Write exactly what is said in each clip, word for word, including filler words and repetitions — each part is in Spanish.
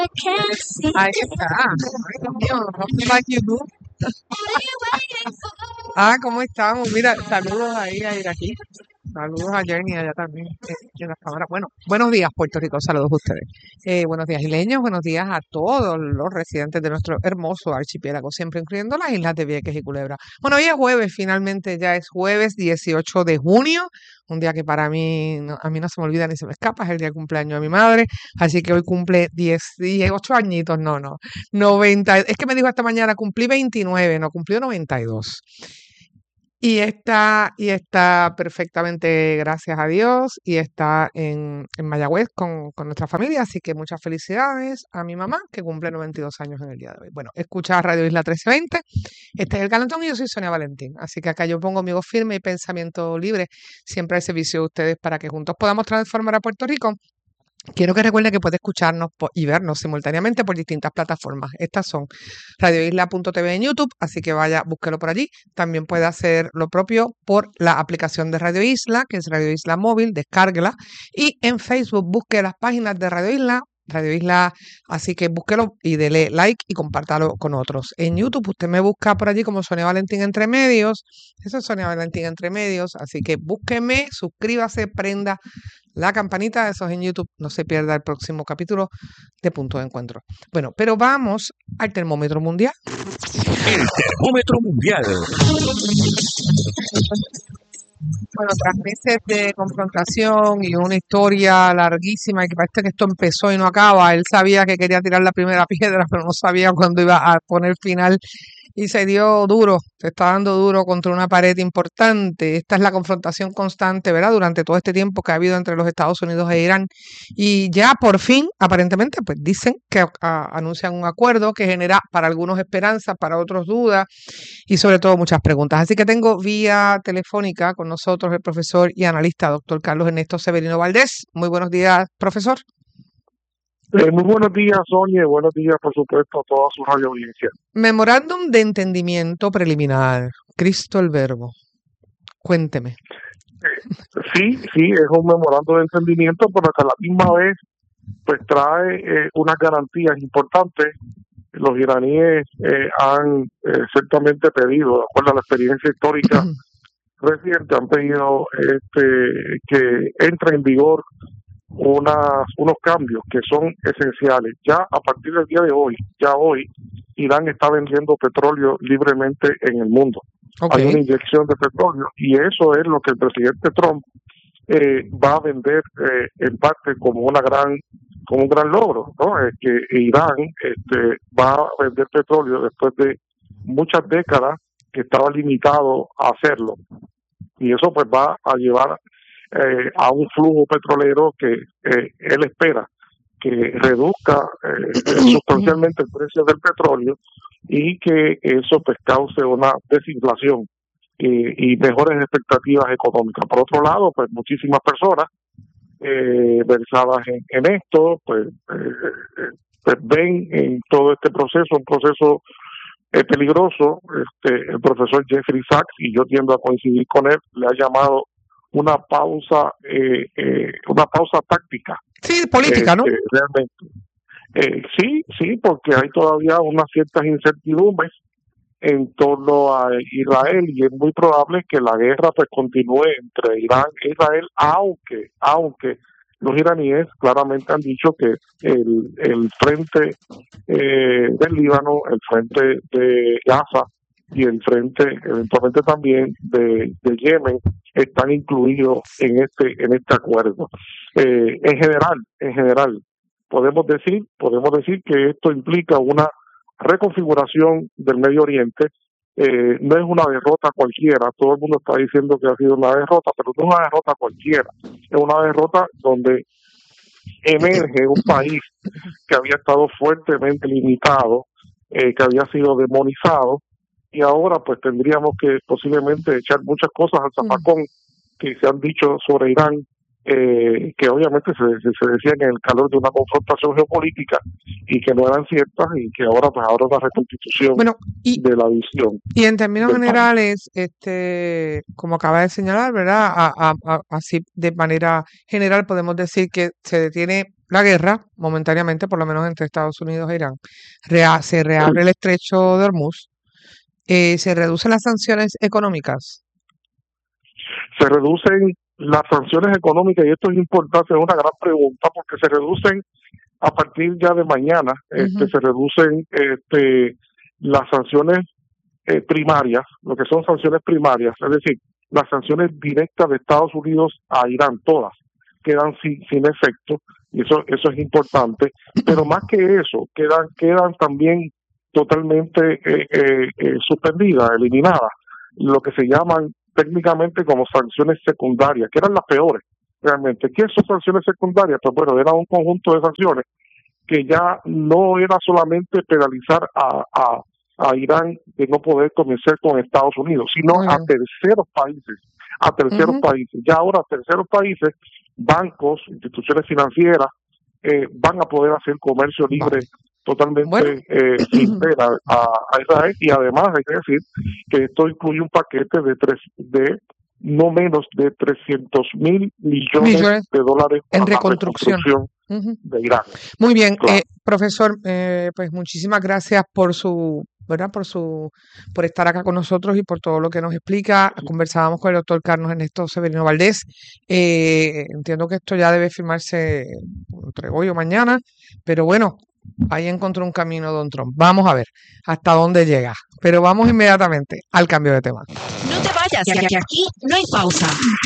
Ahí está. Ay, Dios mío, no like you do. Ah, ¿cómo estamos? Mira, saludos ahí a Iraquí. Saludos a Jenny allá también eh, en la cámara. Bueno, buenos días, Puerto Rico. Saludos a ustedes. Eh, buenos días, isleños. Buenos días a todos los residentes de nuestro hermoso archipiélago, siempre incluyendo las islas de Vieques y Culebra. Bueno, hoy es jueves, finalmente ya es jueves dieciocho de junio. Un día que para mí, no, a mí no se me olvida ni se me escapa, es el día de cumpleaños de mi madre. Así que hoy cumple dieciocho añitos, no, no, noventa. Es que me dijo esta mañana, cumplí veintinueve, no, cumplió noventa y dos. Y está, y está perfectamente, gracias a Dios, y está en, en Mayagüez con, con nuestra familia, así que muchas felicidades a mi mamá, que cumple noventa y dos años en el día de hoy. Bueno, escucha Radio Isla trece veinte, este es El Calentón y yo soy Sonia Valentín, así que acá yo pongo amigos firme y pensamiento libre, siempre al servicio de ustedes para que juntos podamos transformar a Puerto Rico. Quiero que recuerde que puede escucharnos y vernos simultáneamente por distintas plataformas. Estas son radio isla punto t v en YouTube, así que vaya, búsquelo por allí. También puede hacer lo propio por la aplicación de Radio Isla, que es Radio Isla Móvil, descárguela. Y en Facebook busque las páginas de Radio Isla, Radio Isla, así que búsquelo y dele like y compártalo con otros. En YouTube usted me busca por allí como Sonia Valentín Entre Medios. Eso es Sonia Valentín Entre Medios, así que búsqueme, suscríbase, prenda la campanita, eso es en YouTube, no se pierda el próximo capítulo de Punto de Encuentro. Bueno, pero vamos al termómetro mundial. El termómetro mundial. Bueno, tras meses de confrontación y una historia larguísima y que parece que esto empezó y no acaba, él sabía que quería tirar la primera piedra, pero no sabía cuándo iba a poner final. Y se dio duro, se está dando duro contra una pared importante. Esta es la confrontación constante, ¿verdad? Durante todo este tiempo que ha habido entre los Estados Unidos e Irán. Y ya por fin, aparentemente, pues dicen que a, anuncian un acuerdo que genera para algunos esperanza, para otros dudas y sobre todo muchas preguntas. Así que tengo vía telefónica con nosotros el profesor y analista, doctor Carlos Ernesto Severino Valdés. Muy buenos días, profesor. Eh, muy buenos días, Sonia, y buenos días, por supuesto, a toda su radio audiencia. Memorándum de entendimiento preliminar, Cristo el Verbo. Cuénteme. Eh, sí, sí, es un memorándum de entendimiento, pero que a la misma vez pues trae eh, unas garantías importantes. Los iraníes eh, han eh, ciertamente pedido, de acuerdo a la experiencia histórica reciente, han pedido este, que entre en vigor unas, unos cambios que son esenciales. Ya a partir del día de hoy, ya hoy, Irán está vendiendo petróleo libremente en el mundo. Okay. Hay una inyección de petróleo y eso es lo que el presidente Trump eh, va a vender eh, en parte como una gran como un gran logro, ¿no? Es que Irán este, va a vender petróleo después de muchas décadas que estaba limitado a hacerlo. Y eso pues va a llevar Eh, a un flujo petrolero que eh, él espera que reduzca eh, sustancialmente el precio del petróleo y que eso pues cause una desinflación y, y mejores expectativas económicas. Por otro lado, pues muchísimas personas eh, versadas en, en esto pues, eh, pues ven en todo este proceso un proceso eh, peligroso. Este, el profesor Jeffrey Sachs, y yo tiendo a coincidir con él, le ha llamado una pausa eh, eh, una pausa táctica. Sí, política, eh, ¿no? Eh, realmente. Eh, sí, sí, porque hay todavía unas ciertas incertidumbres en torno a Israel y es muy probable que la guerra pues continúe entre Irán e Israel, aunque, aunque los iraníes claramente han dicho que el, el frente eh, del Líbano, el frente de Gaza y el frente eventualmente también de, de Yemen están incluidos en este en este acuerdo. Eh, en general, en general, podemos decir, podemos decir que esto implica una reconfiguración del Medio Oriente. Eh, no es una derrota cualquiera, todo el mundo está diciendo que ha sido una derrota, pero no es una derrota cualquiera, es una derrota donde emerge un país que había estado fuertemente limitado, eh, que había sido demonizado, y ahora pues tendríamos que posiblemente echar muchas cosas al zafacón que se han dicho sobre Irán, eh, que obviamente se, se, se decía en el calor de una confrontación geopolítica y que no eran ciertas y que ahora pues ahora una reconstitución bueno, y, de la visión. Y en términos generales, este, como acaba de señalar, ¿verdad? A, a, a, así de manera general podemos decir que se detiene la guerra momentáneamente, por lo menos entre Estados Unidos e Irán, rea- se reabre el estrecho de Hormuz, eh, se reducen las sanciones económicas. Se reducen las sanciones económicas, y esto es importante, es una gran pregunta, porque se reducen a partir ya de mañana, este, Ujú. se reducen este, las sanciones eh, primarias, lo que son sanciones primarias, es decir, las sanciones directas de Estados Unidos a Irán, todas, quedan sin, sin efecto, y eso, eso es importante, pero más que eso, quedan, quedan también totalmente eh, eh, eh, suspendidas, eliminadas, lo que se llaman técnicamente como sanciones secundarias, que eran las peores realmente. ¿Qué son sanciones secundarias? Pues bueno, era un conjunto de sanciones que ya no era solamente penalizar a, a, a Irán de no poder comerciar con Estados Unidos, sino Muy a bien. terceros países, a terceros Ujú. países. Ya ahora terceros países, bancos, instituciones financieras, eh, van a poder hacer comercio Vale. libre totalmente Bueno, eh, sin pena a, a Israel, y además hay que decir que esto incluye un paquete de tres de no menos de trescientos mil millones millones de dólares para en la reconstrucción. reconstrucción Ujú. de Irán. Muy bien, Claro. eh, profesor, eh, pues muchísimas gracias por su, ¿verdad? Por su, por estar acá con nosotros y por todo lo que nos explica. Conversábamos con el doctor Carlos Ernesto Severino Valdés. Eh, entiendo que esto ya debe firmarse entre hoy o mañana, pero bueno, ahí encontró un camino Don Trump. Vamos a ver hasta dónde llega. Pero vamos inmediatamente al cambio de tema. No te vayas, que que aquí no hay pausa.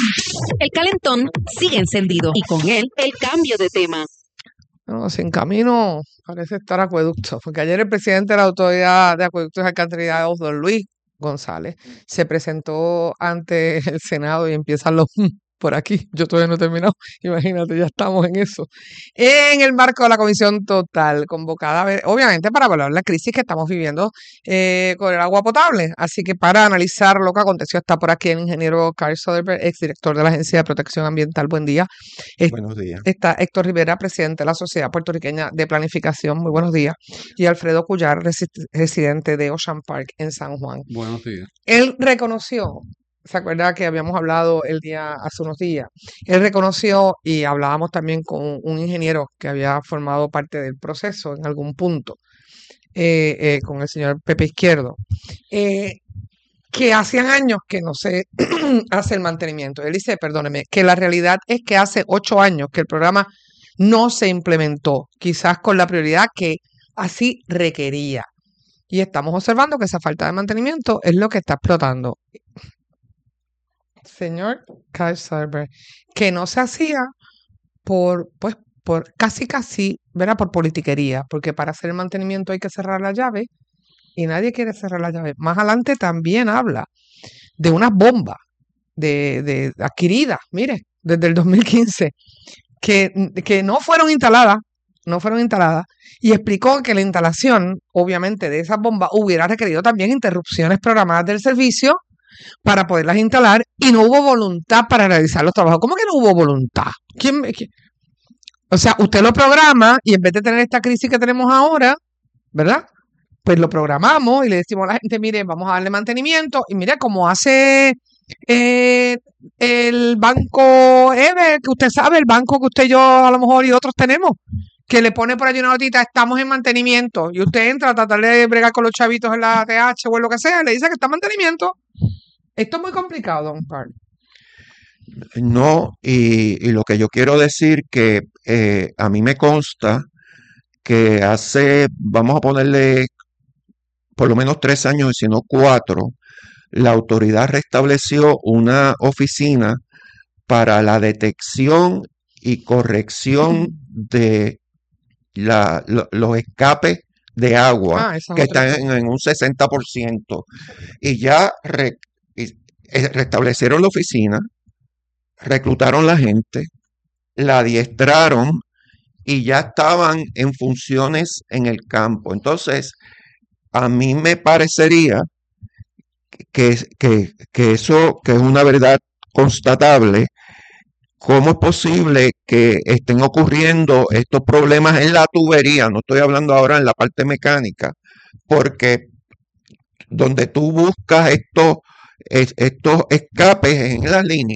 El calentón sigue encendido y con él el cambio de tema. No, sin camino parece estar Acueducto, porque ayer el presidente de la Autoridad de Acueductos y Alcantarillados, don Luis González, se presentó ante el Senado y empiezan los por aquí. Yo todavía no he terminado, imagínate, ya estamos en eso. En el marco de la comisión total, convocada, a ver, obviamente, para evaluar la crisis que estamos viviendo eh, con el agua potable. Así que para analizar lo que aconteció, está por aquí el ingeniero Carl Soderberg, exdirector de la Agencia de Protección Ambiental. Buen día. Es- Buenos días. Está Héctor Rivera, presidente de la Sociedad Puertorriqueña de Planificación. Muy buenos días. Y Alfredo Cuyar, resi- residente de Ocean Park en San Juan. Buenos días. Él reconoció, ¿se acuerda que habíamos hablado el día, hace unos días? Él reconoció y hablábamos también con un ingeniero que había formado parte del proceso en algún punto, eh, eh, con el señor Pepe Izquierdo, eh, que hacían años que no se hace el mantenimiento. Él dice, perdóneme, que la realidad es que hace ocho años que el programa no se implementó, quizás con la prioridad que así requería. Y estamos observando que esa falta de mantenimiento es lo que está explotando. Señor Kyle Soderberg, que no se hacía por, pues, por casi casi, ¿verdad? Por politiquería, porque para hacer el mantenimiento hay que cerrar la llave y nadie quiere cerrar la llave. Más adelante también habla de unas bombas de, de adquiridas, mire, desde el dos mil quince, que, que no fueron instaladas, no fueron instaladas, y explicó que la instalación, obviamente, de esas bombas hubiera requerido también interrupciones programadas del servicio para poderlas instalar y no hubo voluntad para realizar los trabajos. ¿Cómo que no hubo voluntad? ¿Quién, quién? O sea, usted lo programa y en vez de tener esta crisis que tenemos ahora, ¿verdad? Pues lo programamos y le decimos a la gente, mire, vamos a darle mantenimiento y mire, como hace eh, el banco Ever, que usted sabe, el banco que usted y yo a lo mejor y otros tenemos, que le pone por allí una notita, estamos en mantenimiento, y usted entra a tratar de bregar con los chavitos en la T H o en lo que sea, y le dice que está en mantenimiento. Esto es muy complicado, don Carl. No, y, y lo que yo quiero decir que eh, a mí me consta que hace, vamos a ponerle por lo menos tres años, y si no cuatro, la autoridad restableció una oficina para la detección y corrección de la, lo- los escapes de agua Ah, esa es que otra están en, cosa. en un sesenta por ciento. Y ya re- y- eh, restablecieron la oficina, reclutaron la gente, la adiestraron y ya estaban en funciones en el campo. Entonces, a mí me parecería que, que, que eso, que es una verdad constatable. ¿Cómo es posible que estén ocurriendo estos problemas en la tubería? No estoy hablando ahora en la parte mecánica, porque donde tú buscas estos, es- estos escapes en las líneas,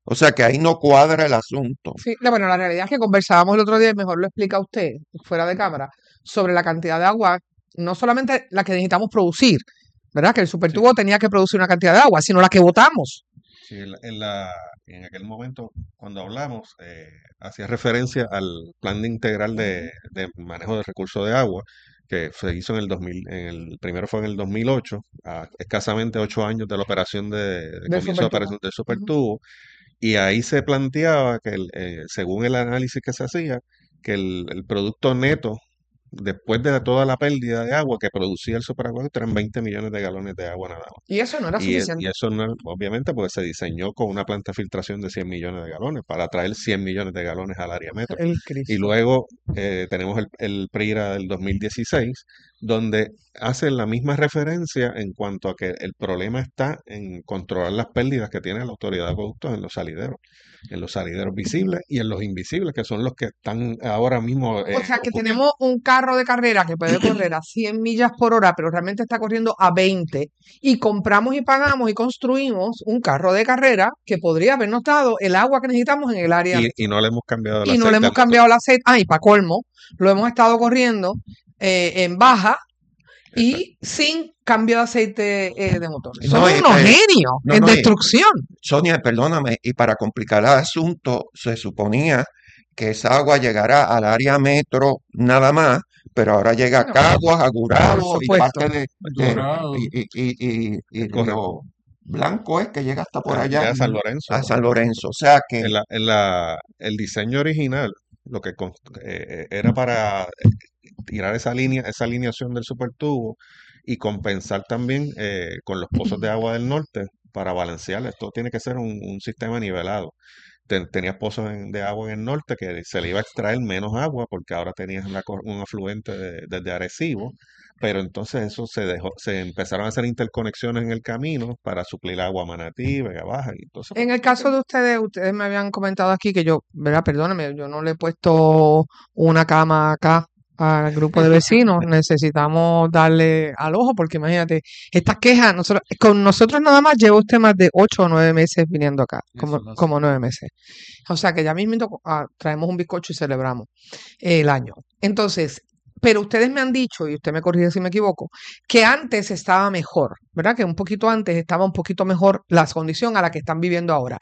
O sea que ahí no cuadra el asunto. Sí, no, bueno, la realidad es que conversábamos el otro día, y mejor lo explica usted, fuera de cámara, sobre la cantidad de agua, no solamente la que necesitamos producir, ¿verdad? Que el Sí, supertubo tenía que producir una cantidad de agua, sino la que botamos. sí, en, la, en la- en aquel momento, cuando hablamos, eh, hacía referencia al plan integral de, de manejo de recursos de agua que se hizo en el dos mil, en el primero fue en el dos mil ocho, a escasamente ocho años de la operación de, de Del comienzo de supertubo. operación del Ujú. supertubo, y ahí se planteaba que, el, eh, según el análisis que se hacía, que el, el producto neto, después de toda la pérdida de agua que producía el superacueducto, eran veinte millones de galones de agua nada más. Y eso no era Y, e- y suficiente. eso no, obviamente, pues se diseñó con una planta de filtración de cien millones de galones para traer cien millones de galones al área metro. El Y Cristo. luego eh, tenemos el, el PRIRA del dos mil dieciséis, donde hace la misma referencia en cuanto a que el problema está en controlar las pérdidas que tiene la autoridad de acueductos en los salideros, en los salideros visibles y en los invisibles, que son los que están ahora mismo O eh, sea que ocurriendo. tenemos un carro de carrera que puede correr a cien millas por hora, pero realmente está corriendo a veinte, y compramos y pagamos y construimos un carro de carrera que podría habernos dado el agua que necesitamos en el área Y, metro. y no le hemos cambiado el Y no le aceite hemos al motor. cambiado el aceite. Ah, y para colmo, lo hemos estado corriendo eh, en baja Exacto. y sin cambio de aceite eh, de motor. No, Somos y, unos eh, genios no, en no, y, destrucción. Sonia, perdóname, y para complicar el asunto, se suponía que esa agua llegará al área metro nada más, pero ahora llega a Bueno, Caguas, a por Gurabo y supuesto. parte de, de- Dorado. y, y, y, y- y Es correcto. Río Blanco es que llega hasta por Ah, allá, llega a San Lorenzo. a San Lorenzo. O sea que En la, en la, el diseño original, lo que con- eh, era para eh, tirar esa línea, esa alineación del supertubo y compensar también eh, con los pozos de agua del norte para balancear. Esto tiene que ser un, un sistema nivelado. Ten- tenías pozos en- de agua en el norte que se le iba a extraer menos agua porque ahora tenías una cor- un afluente de- desde Arecibo, pero entonces eso se dejó, se empezaron a hacer interconexiones en el camino para suplir agua a Manatí, Vega Baja, y entonces En pues, el caso de ustedes, ustedes me habían comentado aquí que yo, ¿verdad? Perdóname, yo no le he puesto una cama acá al grupo de vecinos. Necesitamos darle al ojo porque imagínate, estas quejas, nosotros, con nosotros nada más lleva usted más de ocho o nueve meses viniendo acá, como, Eso es así. como nueve meses. O sea que ya mismo traemos un bizcocho y celebramos el año. Entonces, pero ustedes me han dicho, y usted me corrige si me equivoco, que antes estaba mejor, ¿verdad? Que un poquito antes estaba un poquito mejor la condición a la que están viviendo ahora.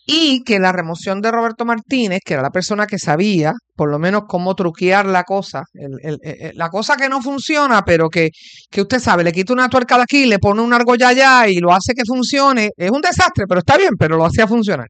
Y que la remoción de Roberto Martínez, que era la persona que sabía, por lo menos, cómo truquear la cosa, el- el- el- la cosa que no funciona, pero que, que usted sabe, le quita una tuerca de aquí, le pone una argolla allá y lo hace que funcione. Es un desastre, pero está bien, pero lo hacía funcionar.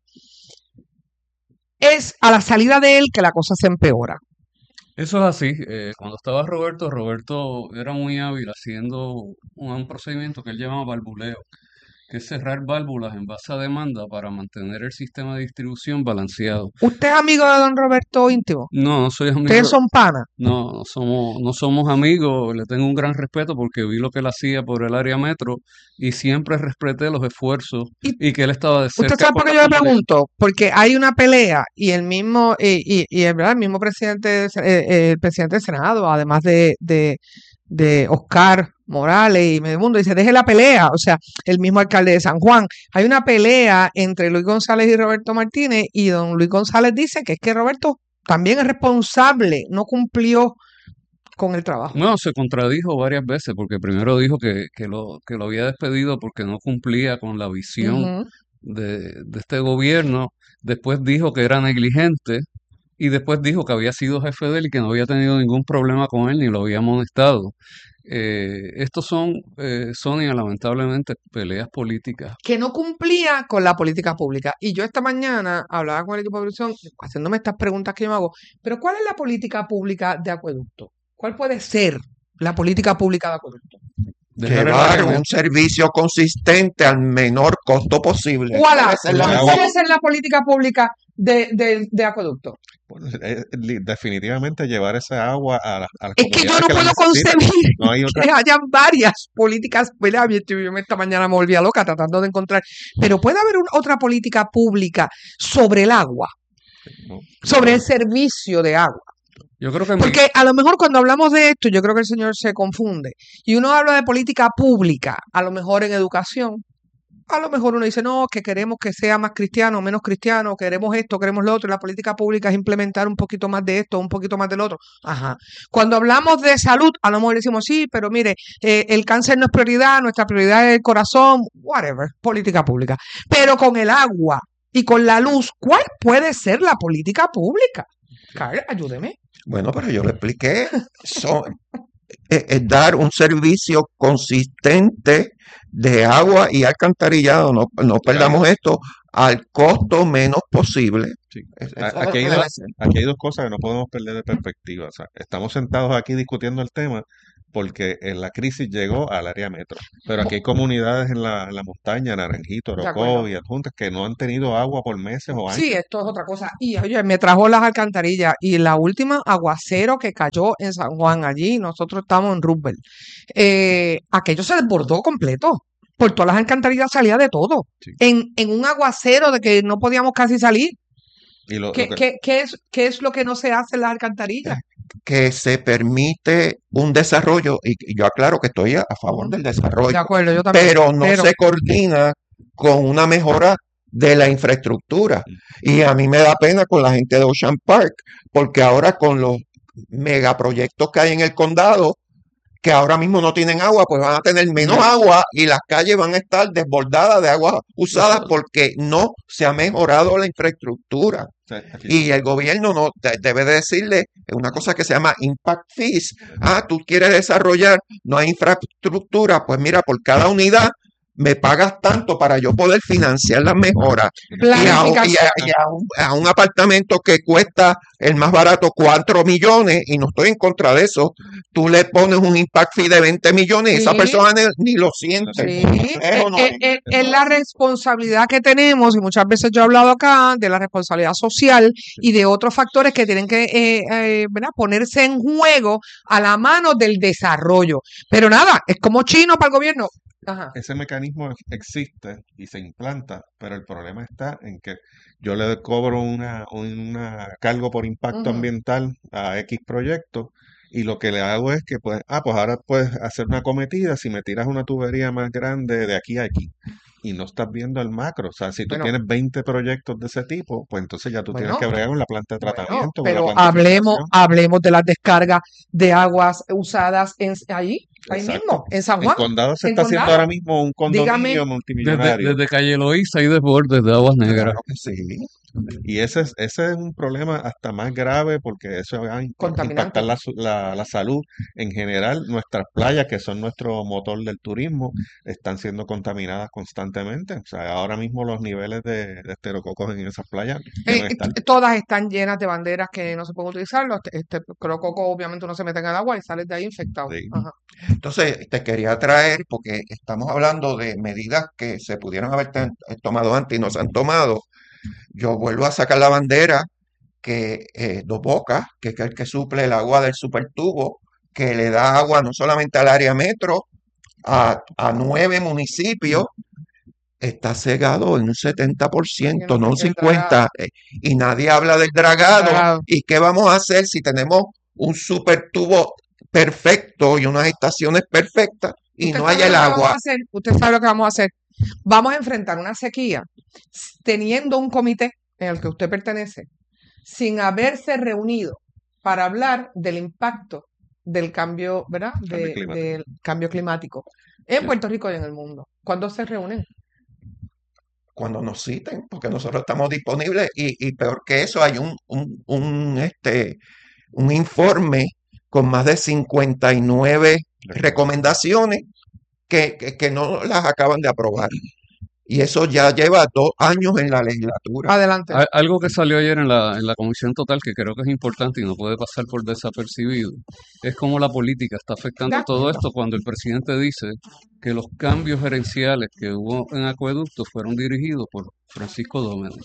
Es a la salida de él que la cosa se empeora. Eso es así. Eh, cuando estaba Roberto, Roberto era muy hábil haciendo un, un procedimiento que él llamaba valvuleo, que es cerrar válvulas en base a demanda para mantener el sistema de distribución balanceado. ¿Usted es amigo de don Roberto íntimo? No, no soy amigo. ¿Ustedes son panas? No, no somos, no somos amigos, le tengo un gran respeto porque vi lo que él hacía por el área metro y siempre respeté los esfuerzos Y y que él estaba de cerca ¿usted sabe por con qué la yo le comunidad. pregunto? Porque hay una pelea y el mismo, y, y, y el, ¿verdad? El mismo presidente, de se- eh, eh, el presidente del Senado, además de, de, de Oscar Morales y medio mundo, dice, deje la pelea. O sea, el mismo alcalde de San Juan. Hay una pelea entre Luis González y Roberto Martínez, y don Luis González dice que es que Roberto también es responsable, no cumplió con el trabajo. No, se contradijo varias veces porque primero dijo que, que lo, que lo había despedido porque no cumplía con la visión Ujú. de, de este gobierno, después dijo que era negligente y después dijo que había sido jefe de él y que no había tenido ningún problema con él ni lo había amonestado. Eh, estos son, eh, Sonia, lamentablemente, peleas políticas. Que no cumplía con la política pública. Y yo esta mañana hablaba con el equipo de producción, haciéndome estas preguntas que yo me hago, pero ¿cuál es la política pública de acueducto? ¿Cuál puede ser la política pública de acueducto? Dejar el llevar área un metro. servicio consistente al menor costo posible. ¿Cuál Debe es ser la El ¿Cuál agua, mejor. puede ser la política pública de, de, de acueducto? bueno, eh, li- definitivamente llevar esa agua a, la- a las Es que yo comunidades no que la puedo necesitan. concebir No hay otra. que hayan varias políticas, ¿verdad? Yo yo esta mañana me volvía loca tratando de encontrar, pero puede haber una, otra política pública sobre el agua, No, sobre el no. servicio de agua. Yo creo que mi- Porque a lo mejor cuando hablamos de esto, yo creo que el señor se confunde. Y uno habla de política pública, a lo mejor en educación, A lo mejor uno dice, no, que queremos que sea más cristiano, menos cristiano, queremos esto, queremos lo otro, y la política pública es implementar un poquito más de esto, un poquito más del otro. Ajá. Cuando hablamos de salud, a lo mejor decimos, sí, pero mire, eh, el cáncer no es prioridad, nuestra prioridad es el corazón, whatever, política pública. Pero con el agua y con la luz, ¿cuál puede ser la política pública? Carl, ayúdeme. Bueno, pero yo le expliqué. Son, es, es dar un servicio consistente de agua y alcantarillado. No, no perdamos esto al costo menos posible. Sí. Es- A- eso Aquí hay, debe dos, ser. aquí hay dos cosas que no podemos perder de perspectiva. O sea, estamos sentados aquí discutiendo el tema porque en la crisis llegó al área metro. Pero aquí hay comunidades en la, en la montaña, Naranjito, De acuerdo. Orocovi, Adjuntas, que no han tenido agua por meses o años. Sí, esto es otra cosa. Y oye, me trajo las alcantarillas y la última aguacero que cayó en San Juan allí, nosotros estamos en Roosevelt, eh, aquello se desbordó completo. Por todas las alcantarillas salía de todo. Sí. En, en un aguacero de que no podíamos casi salir. Y lo, lo ¿Qué, que- qué, qué es, qué es lo que no se hace en las alcantarillas? Que se permite un desarrollo, y y yo aclaro que estoy a, a favor Ujú. del De desarrollo, acuerdo, yo también. pero no Pero, se coordina con una mejora de la infraestructura. Y a mí me da pena con la gente de Ocean Park, porque ahora con los megaproyectos que hay en el condado, que ahora mismo no tienen agua, pues van a tener menos agua y las calles van a estar desbordadas de agua usada porque no se ha mejorado la infraestructura. o sea, aquí- Y el gobierno no de- debe de decirle una cosa que se llama impact fees. Ah, tú quieres desarrollar, no hay infraestructura, pues mira, por cada unidad me pagas tanto para yo poder financiar las mejoras. Y, a, un- y planificación. a- y a un, a un apartamento que cuesta el más barato cuatro millones, y no estoy en contra de eso, tú le pones un impact fee de veinte millones y esa Sí. persona ni, ni lo siente. Sí, Eso es, no es- es. es- es la responsabilidad que tenemos, y muchas veces yo he hablado acá de la responsabilidad social y de otros factores que tienen que eh, eh, ¿verdad? ponerse en juego a la mano del desarrollo. Pero nada, es como chino para el gobierno. Ajá. ese mecanismo ex- existe y se implanta, pero el problema está en que yo le cobro una, una cargo por impacto Ujú. ambiental a X proyecto y lo que le hago es que, pues, ah, pues ahora puedes hacer una cometida si me tiras una tubería más grande de aquí a aquí. Y no estás viendo el macro. O sea, si tú Bueno. tienes veinte proyectos de ese tipo, pues entonces ya tú tienes Bueno, que bregar con la planta de Bueno, tratamiento, con la pero hablemos, plantificación. hablemos de las descargas de aguas usadas en, allí, ahí Exacto. mismo, en San En Juan. Condado se en está haciendo Condado. ahora mismo un Dígame. condominio Desde, multimillonario. desde Calle Loíza hay desbordes de aguas negras. Claro que sí. Y ese es, ese es un problema hasta más grave porque eso va a imp- Contaminante. impactar la, su- la, la salud en general. Nuestras playas, que son nuestro motor del turismo, están siendo contaminadas constantemente. O sea, ahora mismo los niveles de, de esterococos en esas playas Eh, deben estar. t- todas están llenas de banderas que no se pueden utilizar. Los, este crococo obviamente uno se mete en el agua y sales de ahí infectado. Sí. Ajá. Entonces, te quería traer, porque estamos hablando de medidas que se pudieron haber ten- tomado antes y no se han tomado. Yo vuelvo a sacar la bandera que eh, Dos Bocas, que es el que suple el agua del supertubo, que le da agua no solamente al área metro, a, a nueve municipios, está cegado en un setenta por ciento, El- no un el cincuenta por ciento, eh, y nadie habla del dragado. Dragado. ¿Y qué vamos a hacer si tenemos un supertubo perfecto y unas estaciones perfectas y Usted no sabe hay lo el que vamos agua? a hacer. Usted sabe lo que vamos a hacer. Vamos a enfrentar una sequía s- teniendo un comité en el que usted pertenece, sin haberse reunido para hablar del impacto del cambio, ¿verdad? Cambio De- climático. del cambio climático en Sí. Puerto Rico y en el mundo. ¿Cuándo se reúnen? Cuando nos citen, porque nosotros estamos disponibles, y, y peor que eso, hay un, un, un, este, un informe con más de cincuenta y nueve recomendaciones que, que, que no las acaban de aprobar. Y eso ya lleva dos años en la legislatura. Adelante. Al- Algo que salió ayer en la, en la comisión total que creo que es importante y no puede pasar por desapercibido es cómo la política está afectando De todo esto cuando el presidente dice que los cambios gerenciales que hubo en acueductos fueron dirigidos por Francisco Domenech.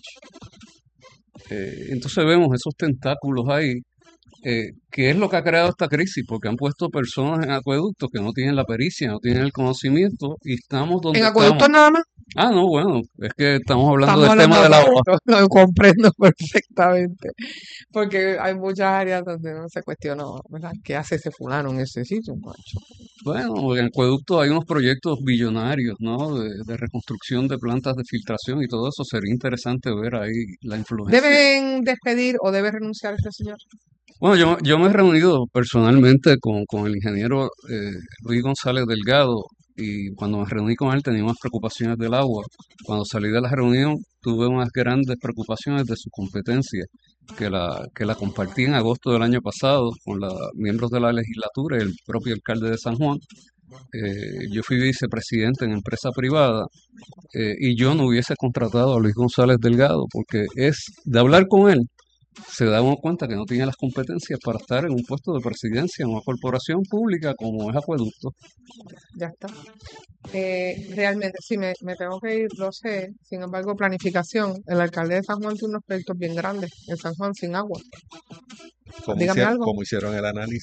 Eh, entonces vemos esos tentáculos ahí, eh, que es lo que ha creado esta crisis, porque han puesto personas en acueductos que no tienen la pericia, no tienen el conocimiento y estamos donde ¿En estamos. acueductos nada más? Ah, no, bueno, es que estamos hablando Estamos del tema hablando del de agua. esto, lo comprendo perfectamente, porque hay muchas áreas donde no se cuestiona, ¿verdad? ¿Qué hace ese fulano en ese sitio, macho? Bueno, en Acueducto hay unos proyectos billonarios, ¿no? De, de reconstrucción de plantas de filtración y todo eso. Sería interesante ver ahí la influencia. ¿Deben despedir o debe renunciar este señor? Bueno, yo, yo me he reunido personalmente con, con el ingeniero eh, Luis González Delgado y cuando me reuní con él tenía unas preocupaciones del agua. Cuando salí de la reunión tuve unas grandes preocupaciones de su competencia, que la, que la compartí en agosto del año pasado con los miembros de la legislatura y el propio alcalde de San Juan. Eh, yo fui vicepresidente en empresa privada eh, y yo no hubiese contratado a Luis González Delgado porque es de hablar con él se da uno cuenta que no tiene las competencias para estar en un puesto de presidencia en una corporación pública como es Acueducto. Ya está. Eh, realmente, sí, me, me tengo que ir, lo sé. Sin embargo, planificación. El alcalde de San Juan tiene unos proyectos bien grandes en San Juan sin agua. Como Dígame hicieron, algo. como hicieron el análisis.